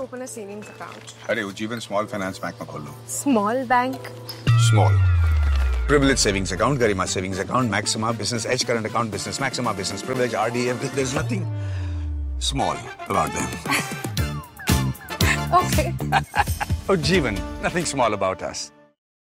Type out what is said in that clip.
open a savings account. अरे Ujjivan small finance bank में खोल लो. Small bank. Small. Privilege savings account, Garima savings account, Maxima business, Edge current account business, Maxima business, privilege, RD, everything. There's nothing small about them. Okay. Oh, Jeevan, nothing small about us.